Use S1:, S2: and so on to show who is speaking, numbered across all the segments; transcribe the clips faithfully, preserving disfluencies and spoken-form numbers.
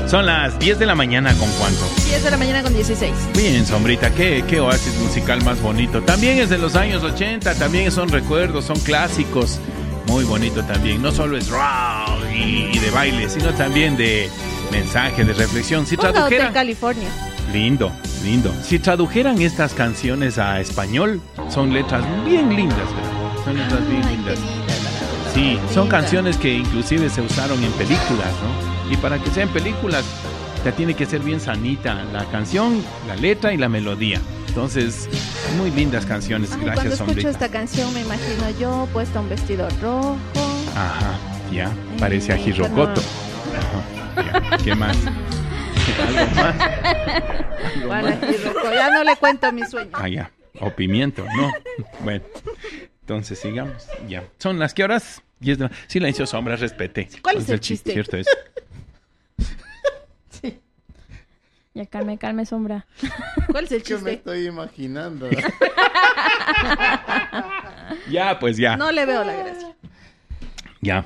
S1: Son las diez de la mañana, ¿con cuánto?
S2: diez de la mañana con dieciséis.
S1: Bien, Sombrita, qué, qué oasis musical más bonito. También es de los años ochenta, también son recuerdos, son clásicos. Muy bonito también. No solo es rock y, y de baile, sino también de mensaje, de reflexión. Si tradujeran...
S2: California.
S1: Lindo, lindo. Si tradujeran estas canciones a español, son letras bien lindas, ¿verdad? Son letras bien lindas. Sí, son canciones que inclusive se usaron en películas, ¿no? Y para que sean películas, ya tiene que ser bien sanita la canción, la letra y la melodía. Entonces, muy lindas canciones.
S2: Ay,
S1: gracias,
S2: cuando
S1: Sombrita.
S2: escucho esta canción me imagino yo puesta un vestido rojo.
S1: Ajá, ya, parece a
S2: Eh,
S1: Hirokoto.
S2: con-
S1: Ajá, ya. ¿Qué más? ¿Algo más? ¿Algo
S2: Para
S1: más?
S2: Hiroco, ya no le cuento mi sueño.
S1: Ah, ya. O pimiento, ¿no? Bueno, entonces sigamos. Ya. ¿Son las qué horas? diez de la... Silencio, sombra, respete.
S2: ¿Cuál es el chiste?
S1: Cierto es.
S3: Ya calme, calme, sombra.
S2: ¿Cuál es el
S4: ¿Qué me
S2: chiste?
S4: estoy imaginando?
S1: Ya, pues ya.
S2: No le veo la gracia.
S1: Ya.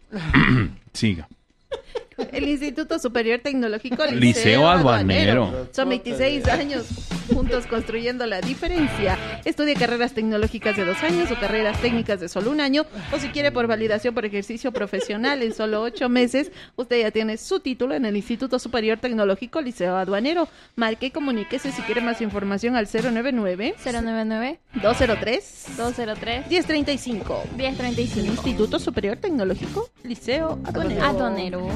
S1: Siga.
S2: El Instituto Superior Tecnológico Liceo,
S1: Liceo Aduanero.
S2: Son veintiséis años juntos construyendo la diferencia. Estudia carreras tecnológicas de dos años o carreras técnicas de solo un año. O si quiere por validación por ejercicio profesional en solo ocho meses, usted ya tiene su título en el Instituto Superior Tecnológico Liceo Aduanero. Marque y comuníquese si quiere más información al cero nueve nueve,
S3: cero nueve nueve,
S2: dos cero tres,
S3: dos cero tres,
S2: diez treinta y cinco.
S3: diez treinta y cinco.
S2: Instituto Superior Tecnológico Liceo Aduanero.
S3: Aduanero.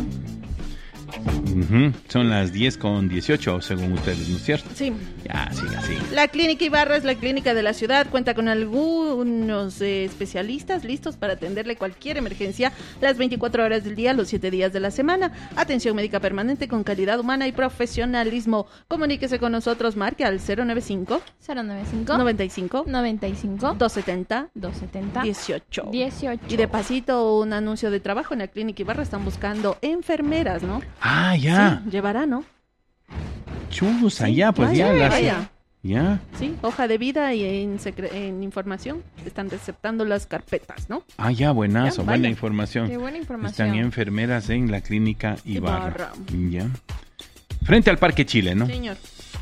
S1: Ujú. Son las diez con dieciocho, según ustedes, ¿no es cierto?
S2: Sí.
S1: Ya, siga, siga.
S2: La Clínica Ibarra es la clínica de la ciudad. Cuenta con algunos eh, especialistas listos para atenderle cualquier emergencia las veinticuatro horas del día, los siete días de la semana. Atención médica permanente con calidad humana y profesionalismo. Comuníquese con nosotros, marque al cero nueve cinco,
S3: cero nueve cinco,
S2: noventa y cinco,
S3: noventa y cinco,
S2: doscientos setenta,
S3: doscientos setenta,
S2: dieciocho.
S3: dieciocho.
S2: Y de pasito, un anuncio de trabajo en la Clínica Ibarra. Están buscando enfermeras, ¿no?
S1: Ah, ya.
S2: Sí, llevará, ¿no?
S1: Chusa, ya, pues ya.
S2: Vaya,
S1: las-
S2: vaya.
S1: Ya.
S2: Sí, hoja de vida y en, secre- en información están receptando las carpetas, ¿no?
S1: Ah, ya, buenazo.
S2: Ya,
S1: buena
S2: vaya.
S1: información.
S3: Qué buena información.
S1: Están enfermeras en la clínica Ibarra.
S2: Ibarra.
S1: Ya. Frente al Parque Chile, ¿no?
S2: Señor,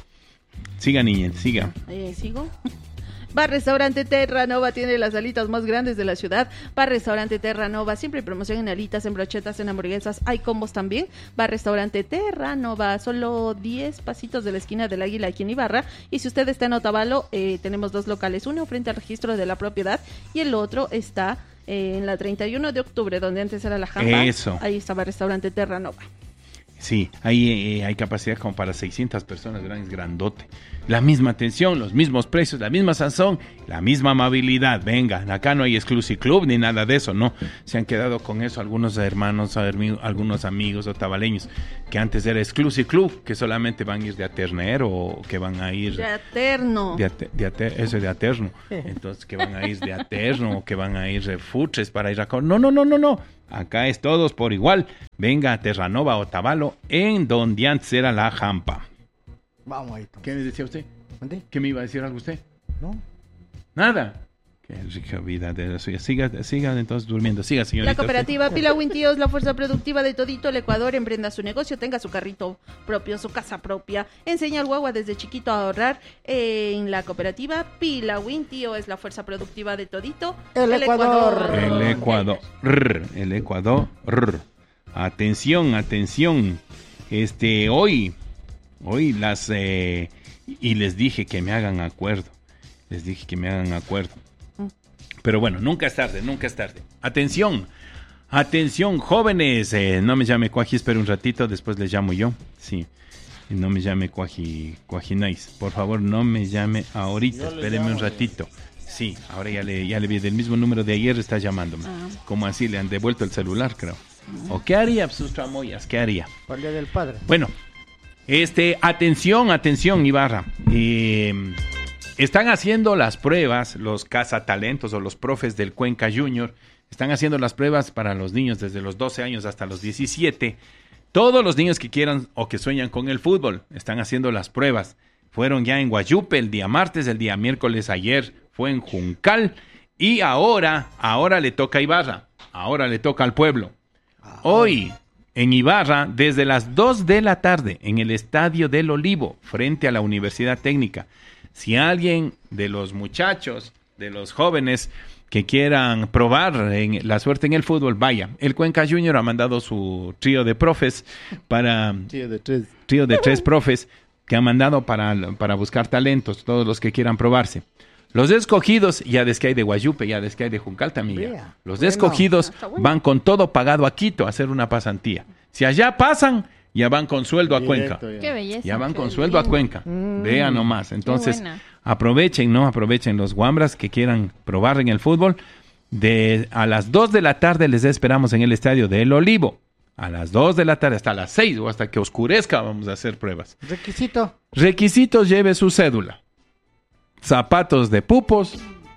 S1: Siga, niña, siga.
S2: eh, ¿sigo? Bar Restaurante Terranova tiene las alitas más grandes de la ciudad. Bar Restaurante Terranova, siempre hay promoción en alitas, en brochetas, en hamburguesas. Hay combos también. Bar Restaurante Terranova, solo diez pasitos de la esquina del Águila aquí en Ibarra. Y si usted está en Otavalo, eh, tenemos dos locales. Uno frente al registro de la propiedad y el otro está eh, en la treinta y uno de octubre, donde antes era la Jampa.
S1: Eso.
S2: Ahí está Bar Restaurante Terranova.
S1: Sí, ahí eh, hay capacidad como para seiscientas personas, gran, es grandote. La misma atención, los mismos precios, la misma sazón, la misma amabilidad. Venga, acá no hay Exclusive Club ni nada de eso, ¿no? Se han quedado con eso algunos hermanos, algunos amigos otavaleños, que antes era Exclusive Club, que solamente van a ir de aternero o que van a ir...
S2: De Eterno.
S1: De ate- de ate- eso es de aterno. Entonces, que van a ir de aterno o que van a ir de futres para ir a... co- No, no, no, no, no. Acá es todos por igual. Venga a Terranova, Otavalo, en donde antes era la Jampa.
S4: Vamos ahí. Tom.
S1: ¿Qué me decía usted?
S4: ¿Mande?
S1: ¿Qué me iba a decir algo usted?
S4: ¿No?
S1: Nada. Qué rica vida de la suya. Siga, siga entonces durmiendo. Siga, señorita.
S2: La cooperativa Pila Wintío es la fuerza productiva de todito el Ecuador. Emprenda su negocio, tenga su carrito propio, su casa propia. Enseña al guagua desde chiquito a ahorrar. Eh, en la cooperativa Pila Wintío es la fuerza productiva de todito
S4: El Ecuador.
S1: El Ecuador. Rr, El Ecuador. Rr. Atención, atención. Este, hoy, hoy las, eh, y les dije que me hagan acuerdo. Les dije que me hagan acuerdo. Pero bueno, nunca es tarde, nunca es tarde. Atención, atención, jóvenes. Eh, no me llame Cuaji, espera un ratito, después les llamo yo. Sí, no me llame Cuaji, Cuajinais. Por favor, no me llame ahorita, espéreme un ratito. Sí, ahora ya le, ya le vi del mismo número de ayer, está llamándome.
S2: Ah.
S1: Como así, le han devuelto el celular, creo. ¿O qué haría sus tramoyas? ¿Qué haría?
S4: Por el día del padre.
S1: Bueno, este, atención, atención, Ibarra. Eh, están haciendo las pruebas, los cazatalentos o los profes del Cuenca Junior, están haciendo las pruebas para los niños desde los doce años hasta los diecisiete. Todos los niños que quieran o que sueñan con el fútbol están haciendo las pruebas. Fueron ya en Guayupe el día martes, el día miércoles ayer fue en Juncal y ahora, ahora le toca a Ibarra, ahora le toca al pueblo. Hoy, en Ibarra desde las dos de la tarde en el Estadio del Olivo, frente a la Universidad Técnica. Si alguien de los muchachos, de los jóvenes que quieran probar en la suerte en el fútbol, vaya. El Cuenca Junior ha mandado su trío de profes para...
S4: Tío de tres.
S1: Trío de tres profes que han mandado para, para buscar talentos, todos los que quieran probarse. Los escogidos, ya desde que hay de Guayupe, ya desde que hay de Juncal también. ya.
S4: Vea,
S1: Los
S4: bueno.
S1: escogidos
S2: Está bueno.
S1: van con todo pagado a Quito a hacer una pasantía. Si allá pasan, ya van con sueldo a Cuenca.
S4: Directo, ya.
S3: Qué belleza.
S1: Ya van
S2: Qué
S1: con sueldo a
S2: lindo.
S1: Cuenca.
S4: Mm.
S1: Vean nomás. Entonces,
S3: buena.
S1: aprovechen, ¿no? Aprovechen los guambras que quieran probar en el fútbol. De a las dos de la tarde les esperamos en el Estadio del Olivo. A las dos de la tarde hasta las seis o hasta que oscurezca vamos a hacer pruebas.
S4: Requisito.
S1: Requisitos: lleve su cédula, zapatos de pupos,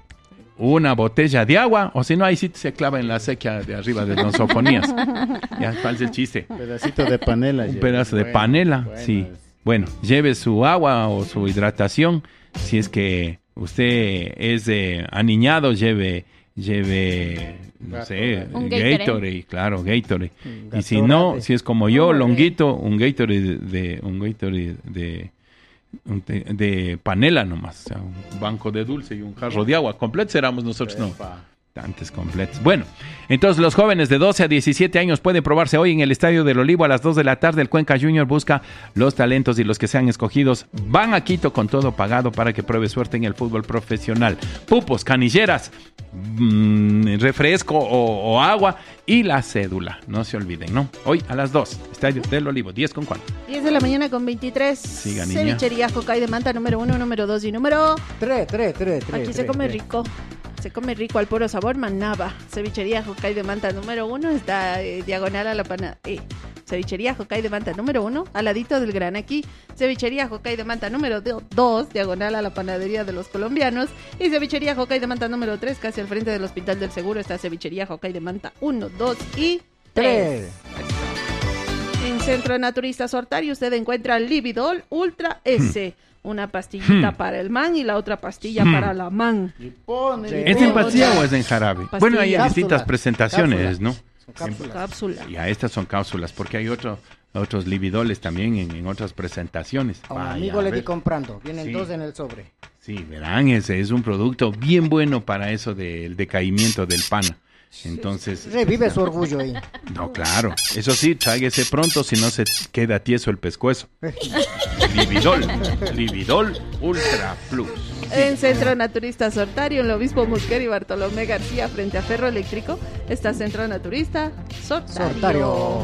S1: una botella de agua, o si no, ahí sí se clava en la sequía de arriba de las sofonías. Ya, ¿cuál es el chiste?
S4: Un pedacito de panela.
S1: Un
S4: lleva.
S1: pedazo de
S4: Bueno,
S1: panela,
S4: bueno,
S1: sí.
S4: es-
S1: Bueno, lleve su agua o su hidratación. Si es que usted es eh, aniñado, lleve, lleve, no sé,
S3: Un Gatorade.
S1: Gatorade, claro, Gatorade.
S4: Un
S1: Y si no,
S4: Gatorade.
S1: si es como yo,
S2: Órale.
S1: longuito, un Gatorade de, un Gatorade de, un te- de panela nomás, o sea, un banco de dulce y un jarro de agua. Completos éramos nosotros, no.
S4: Epa.
S1: Tantos completos. Bueno, entonces los jóvenes de doce a diecisiete años pueden probarse hoy en el Estadio del Olivo a las dos de la tarde. El Cuenca Junior busca los talentos y los que sean escogidos van a Quito con todo pagado para que pruebe suerte en el fútbol profesional. Pupos, canilleras, mmm, refresco o, o agua y la cédula. No se olviden, ¿no? Hoy a las dos, Estadio del Olivo, diez con cuatro.
S2: diez de la mañana con veintitrés.
S1: Siga, niña.
S2: Cevichería Jocay de Manta, número uno, número dos y número...
S4: Tres, tres, tres, tres.
S2: Aquí se
S4: tres,
S2: come
S4: tres.
S2: rico. Se come rico al puro sabor, Manaba. Cevichería Jocay de Manta número uno está eh, diagonal a la pana. Eh, Cevichería Jocay de Manta número uno, al ladito del Gran Aquí. Cevichería Jocay de Manta número dos, diagonal a la panadería de los colombianos. Y Cevichería Jocay de Manta número tres, casi al frente del Hospital del Seguro, está Cevichería Jocay de Manta uno, dos y tres.
S4: Tres.
S2: En Centro Naturista Sortario usted encuentra Lividol Ultra S. Una pastillita
S1: Hmm.
S2: para el man y la otra pastilla
S1: Hmm.
S2: para la man.
S4: Y pone.
S2: Sí.
S1: ¿Es en pastilla o es en jarabe?
S2: Pastilla.
S1: Bueno, hay
S4: Cápsula.
S1: distintas presentaciones,
S4: Cápsula.
S1: ¿no?
S4: Son cápsulas.
S2: Cápsula.
S1: Ya, estas son cápsulas, porque hay otro, otros libidoles también en, en otras presentaciones.
S4: A un
S1: Vaya,
S4: amigo
S1: a
S4: le di
S1: ver.
S4: comprando. Vienen
S1: Sí.
S4: dos en el sobre.
S1: Sí, verán, ese es un producto bien bueno para eso del decaimiento del pan. Entonces,
S4: Revive su orgullo ahí.
S1: no, claro. Eso sí, tráguese pronto, si no se queda tieso el pescuezo. Libidol, Libidol Ultra Plus.
S2: En Centro Naturista Sortario, en el Obispo Musquera y Bartolomé García, frente a Ferro Eléctrico, está Centro Naturista Sortario.
S4: Sortario.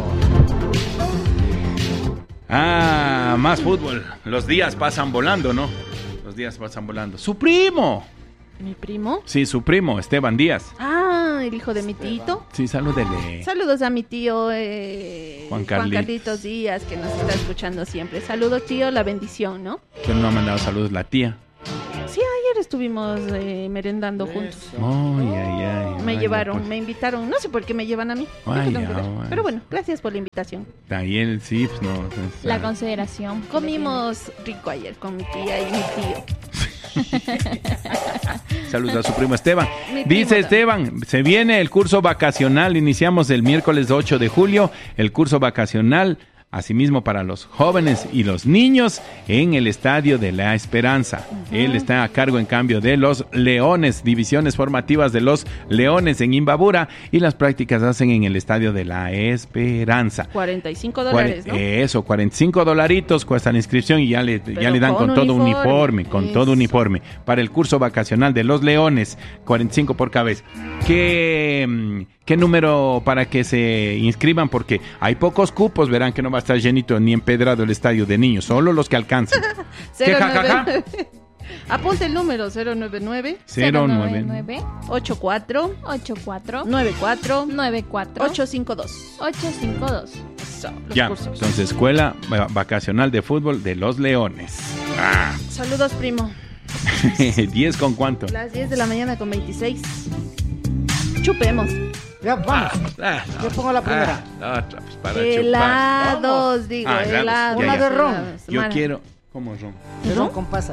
S1: Ah, más fútbol. Los días pasan volando, ¿no? Los días pasan volando. ¡Su primo!
S2: ¿Mi primo?
S1: Sí, su primo, Esteban Díaz.
S2: Ah, el hijo de mi tito.
S1: Sí, salúdele.
S2: Saludos a mi tío eh,
S1: Juan
S2: Juan
S1: Carlitos.
S2: Carlitos Díaz, que nos está escuchando siempre. Saludos, tío, la bendición, ¿no?
S1: Que no ha mandado saludos la tía.
S2: Sí, ayer estuvimos eh, merendando juntos.
S1: Ay, ay, ay.
S2: Me
S1: vaya,
S2: llevaron,
S1: pues.
S2: me invitaron. No sé por qué me llevan a mí. Yo
S1: Vaya,
S2: qué tengo que ver.
S1: vaya.
S2: Pero bueno, gracias por la invitación.
S1: Ahí el sí, pues no. pues,
S3: La
S1: ah.
S3: consideración.
S2: Comimos rico ayer con mi tía y mi tío.
S1: Saludos a su primo Esteban.
S2: Mi
S1: Dice
S2: primo
S1: Esteban, se viene el curso vacacional, iniciamos el miércoles ocho de julio, el curso vacacional, asimismo para los jóvenes y los niños en el Estadio de la Esperanza. Él está a cargo en cambio de los Leones, divisiones formativas de los Leones en Imbabura, y las prácticas hacen en el Estadio de la Esperanza.
S2: cuarenta y cinco dólares, ¿no?
S1: Cuare- Eso, cuarenta y cinco dolaritos cuesta la inscripción y ya le, ya
S2: Pero
S1: le dan con,
S2: con
S1: todo
S2: uniforme.
S1: uniforme, con todo
S2: Eso.
S1: uniforme. Para el curso vacacional de los Leones, cuarenta y cinco por cabeza. ¿Qué, mm, ¿Qué número para que se inscriban? Porque hay pocos cupos, verán que no va a estar llenito ni empedrado el estadio de niños, solo los que alcancen. ¿Qué jajaja?
S2: Apunte el número cero nueve nueve
S1: cero nueve
S3: nueve
S2: ocho cuatro
S3: ocho cuatro
S2: nueve cuatro
S3: nueve cuatro
S2: ocho cinco dos.
S3: ocho cinco dos.
S2: Eso, los
S1: Ya,
S2: cursos.
S1: entonces Escuela Va- Vacacional de Fútbol de los Leones. Ah,
S2: Saludos, primo.
S1: diez con cuánto.
S2: Las diez de la mañana con veintiséis. Chupemos.
S4: Ya, vamos.
S1: Ah, no.
S4: Yo pongo la primera.
S1: Ah, otra, pues, para chupar.
S2: Helados, digo,
S1: Ah, helados.
S2: helados.
S1: Ya,
S4: Una
S1: ya.
S4: de ron.
S2: Helados.
S1: Yo
S2: Mara.
S1: quiero. ¿Cómo ron?
S4: De ron con pasas.
S1: Ah,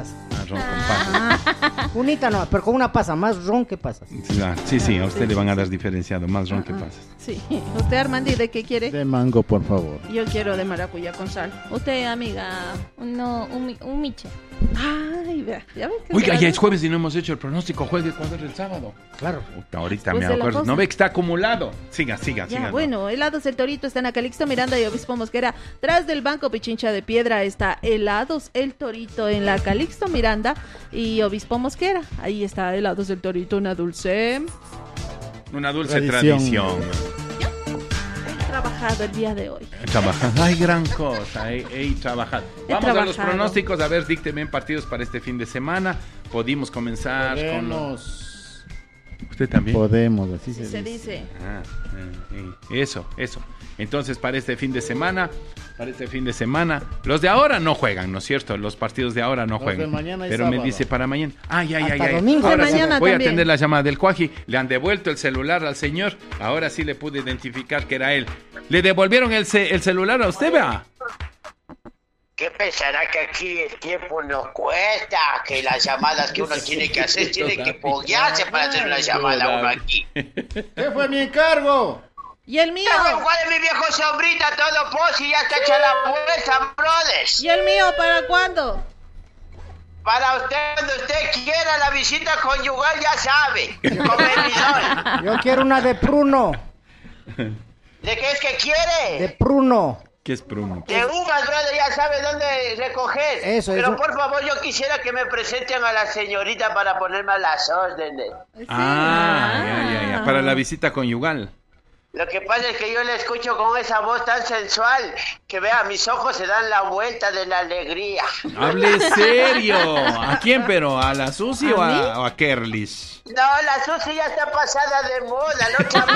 S1: ron con pasas.
S4: Unita no, pero con una pasa, más ron que pasas.
S1: Ah, Sí, sí, a usted le van a dar diferenciado, más ron que pasas.
S2: Sí. ¿Usted, Armandi, de qué quiere?
S5: De mango, por favor.
S2: Yo quiero de maracuyá con sal.
S3: Usted, amiga, no, un, mi- un miche.
S2: Ay, vea, ya ves que
S1: Oiga,
S2: se
S1: ya
S2: la-
S1: es jueves y no hemos hecho el pronóstico. Juega Ecuador el sábado.
S4: Claro.
S1: Puta, ahorita
S2: Después
S1: me
S2: de la
S1: acuerdo.
S2: pausa.
S1: No ve que está acumulado. Siga, siga,
S2: Ya,
S1: siga.
S2: bueno, Helados El Torito está en Calixto Miranda y Obispo Mosquera. Tras del Banco Pichincha de Piedra está Helados El Torito en la Calixto Miranda y Obispo Mosquera. Ahí está Helados El Torito, una dulce.
S1: Una dulce
S5: Tradición.
S1: tradición.
S2: He trabajado el día de hoy.
S1: Trabajando. Ay, gran cosa. He, he trabajado.
S2: He
S1: Vamos a los
S2: trabajado.
S1: pronósticos. A ver, dícteme partidos para este fin de semana. Podimos comenzar con. los-
S5: Podemos.
S1: Usted también.
S5: Podemos, así
S2: Si
S5: se,
S2: se
S5: dice.
S2: dice.
S1: Ah, eh, eh, eso, eso. Entonces, para este fin de semana, para este fin de semana, los de ahora no juegan, ¿no es cierto? Los partidos de ahora no
S5: Los
S1: juegan.
S5: de mañana y
S1: Pero me
S5: sábado.
S1: dice para mañana. Ay, ay, ay,
S4: Hasta
S1: ay.
S4: domingo.
S1: Ahora
S2: De
S1: sí,
S2: mañana
S1: voy a
S2: también.
S1: atender la llamada del Cuaji. Le han devuelto el celular al señor. Ahora sí le pude identificar que era él. Le devolvieron el, ce- el celular a usted, vea.
S6: ¿Qué pensará que aquí el tiempo no cuesta? Que las llamadas que uno tiene que hacer tiene que foguearse para hacer una llamada uno aquí.
S5: ¿Qué fue mi encargo?
S2: Y el mío.
S6: ¿Cuál es mi viejo sombrita? Todo pos y ya está hecha la vuelta, brothers.
S2: Y el mío, ¿para cuándo?
S6: Para usted, cuando usted quiera la visita conyugal, ya sabe. Con bebidor.
S4: Yo quiero una de pruno.
S6: ¿De qué es que quiere?
S4: De pruno.
S1: ¿Qué es Bruno?
S6: De uvas, brother, ya sabe dónde recoger.
S4: Eso,
S6: Pero
S4: eso.
S6: por favor, yo quisiera que me presenten a la señorita para ponerme a las órdenes.
S1: Ah, ya, ya, ya. Para la visita conyugal.
S6: Lo que pasa es que yo le escucho con esa voz tan sensual que vea, mis ojos se dan la vuelta de la alegría.
S1: Hable serio. ¿A quién, pero? ¿A la Susi o
S2: ¿A mí?
S1: a, o a Kerlis?
S6: No, la Susi ya está pasada de moda, la otra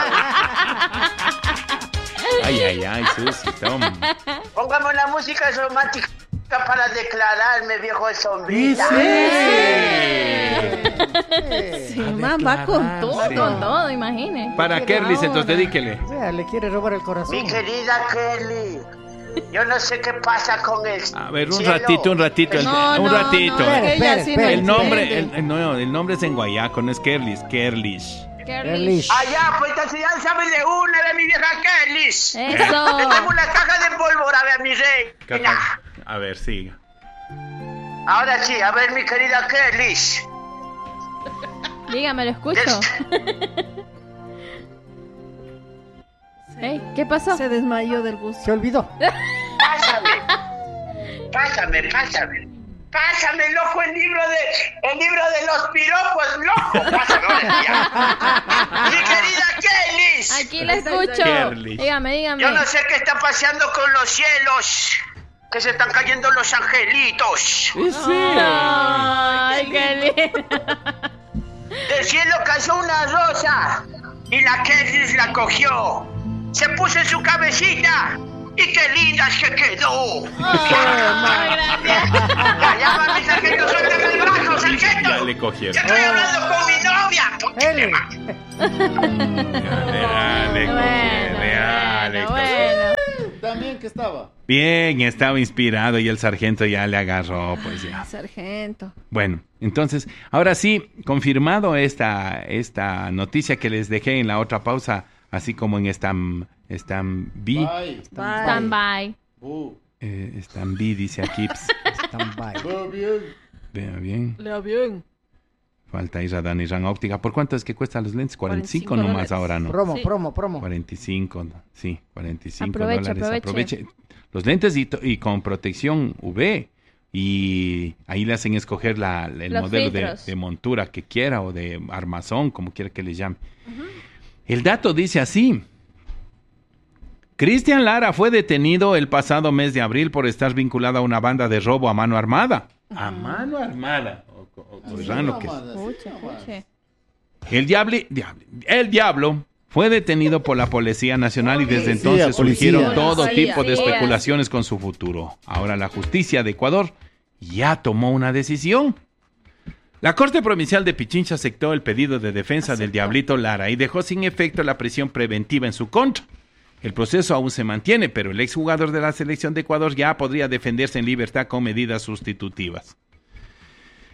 S6: vez.
S1: Ay, ay, ay, Susi, toma.
S6: Póngame una música romántica para declararme, viejo sombrita.
S2: Sí, man, va con todo.
S1: Sí.
S3: Con todo, imagine.
S1: Para Kerlis, entonces dedíquele.
S4: Vea, le quiere robar el corazón.
S6: Mi querida Kelly, yo no sé qué pasa con el
S1: A ver, un
S6: cielo.
S1: ratito, un ratito, el-
S2: No,
S1: un
S2: no,
S1: ratito.
S2: no, que ella
S4: Espere,
S2: sí
S4: espere.
S2: no
S1: El nombre,
S2: entiende.
S1: el, el- no, el nombre es en guayaco, no es Kerlis, Kerlis.
S4: Kerlish.
S6: Allá, pues entonces ya sabes de una de mi vieja Kelly. Le
S3: Eso.
S6: tengo una caja de pólvora, vea mi rey.
S1: Caja- A ver, siga.
S6: Ahora sí, a ver mi querida Kelly.
S3: Dígame, lo escucho. Ey, ¿qué pasó?
S2: Se desmayó del gusto.
S4: Se olvidó.
S6: Pásame. Pásame, pásame. Pásame, loco, el libro de el libro de los piropos, loco. Pásame, ahora ya. Mi querida Kelly.
S3: Aquí la escucho.
S1: Kerlis.
S3: Dígame, dígame.
S6: Yo no sé qué está pasando con los cielos. Que se están cayendo los angelitos.
S3: Ay, qué lindo.
S6: Del cielo cayó una rosa. Y la Kelly la cogió. Se puso en su cabecita. Y qué linda es que quedó.
S3: Ay, gracias.
S6: Ya, llama, mis sargentos, suéltame el brazo, sargento.
S1: Ya le cogieron.
S6: Ya estoy hablando con mi novia.
S4: Él.
S1: Dale, dale,
S3: Bueno,
S1: dale,
S3: bueno, bueno.
S5: También que estaba.
S1: Bien, estaba inspirado y el sargento ya le agarró, pues ya.
S2: Sargento.
S1: Bueno, entonces, ahora sí, confirmado esta, esta noticia que les dejé en la otra pausa, así como en Stam, Stam B,
S5: Bye.
S2: Bye.
S3: Stand by.
S5: Bu.
S1: eh, Stam B dice aquí, ps,
S4: Stand-by.
S5: Bu, bien.
S1: vea bien,
S2: Lea bien.
S1: falta ir a Dan y Ran Óptica. ¿Por cuánto es que cuestan los lentes? cuarenta y cinco
S2: cuarenta y cinco
S1: nomás ahora, ¿no?
S4: Promo,
S2: Sí.
S4: promo, promo.
S1: cuarenta y cinco, ¿no? Sí, cuarenta y cinco
S3: Aproveche,
S1: dólares.
S3: aproveche.
S1: Los lentes y, to- y con protección U V. Y ahí le hacen escoger la, el
S3: Los
S1: modelo de,
S3: filtros.
S1: de montura que quiera o de armazón, como quiera que le llame. El dato dice así. Cristian Lara fue detenido el pasado mes de abril por estar vinculado a una banda de robo a mano armada. ¿A mano armada? O- o- o- raro que es.
S3: Escuche, escuche.
S1: El, diabli- diabli- el diablo fue detenido por la Policía Nacional y desde
S5: Policía,
S1: entonces surgieron
S5: policía.
S1: todo
S2: Policía,
S1: tipo de
S3: sí.
S1: especulaciones con su futuro. Ahora la justicia de Ecuador ya tomó una decisión. La Corte Provincial de Pichincha aceptó el pedido de defensa del Diablito Lara y dejó sin efecto la prisión preventiva en su contra. El proceso aún se mantiene, pero el exjugador de la selección de Ecuador ya podría defenderse en libertad con medidas sustitutivas.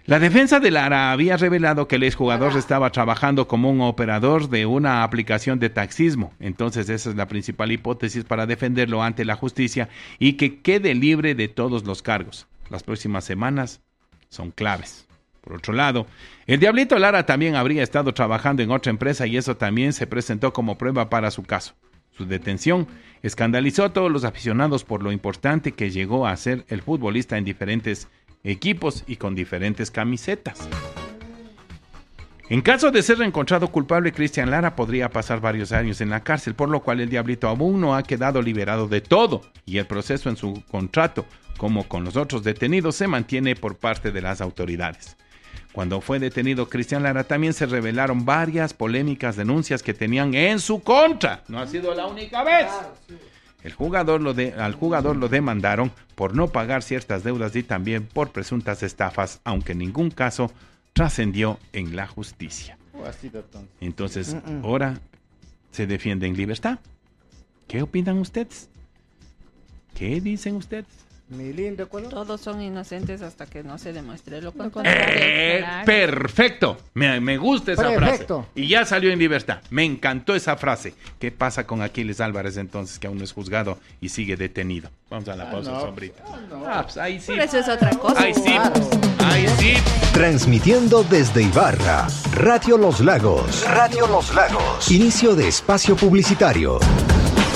S1: La defensa de Lara había revelado que el exjugador estaba trabajando como un operador de una aplicación de taxismo. Entonces esa es la principal hipótesis para defenderlo ante la justicia y que quede libre de todos los cargos. Las próximas semanas son claves. Por otro lado, el Diablito Lara también habría estado trabajando en otra empresa y eso también se presentó como prueba para su caso. Su detención escandalizó a todos los aficionados por lo importante que llegó a ser el futbolista en diferentes equipos y con diferentes camisetas. En caso de ser encontrado culpable, Cristian Lara podría pasar varios años en la cárcel, por lo cual el Diablito aún no ha quedado liberado de todo y el proceso en su contrato, como con los otros detenidos, se mantiene por parte de las autoridades. Cuando fue detenido Cristian Lara, también se revelaron varias polémicas denuncias que tenían en su contra. No ha sido la única vez. El jugador lo de, al jugador lo demandaron por no pagar ciertas deudas y también por presuntas estafas, aunque en ningún caso trascendió en la justicia.
S5: Oh, así de tonto.
S1: Entonces, ahora se defiende en libertad. ¿Qué opinan ustedes? ¿Qué dicen ustedes?
S4: Mi lindo Ecuador.
S2: Todos son inocentes hasta que no se demuestre lo contrario.
S3: contrario.
S1: Eh,
S3: claro.
S1: perfecto, me, me gusta esa
S4: Perfecto.
S1: frase. Y ya salió en libertad, me encantó esa frase. ¿Qué pasa con Aquiles Álvarez entonces, que aún no es juzgado y sigue detenido? Vamos a la pausa,
S5: no.
S1: sombrita.
S5: Ah, no.
S1: Ah, pues ahí sí.
S2: Pero eso es otra cosa.
S1: Ahí sí, ahí sí.
S7: Transmitiendo desde Ibarra, Radio Los Lagos. Radio Los Lagos. Inicio de espacio publicitario.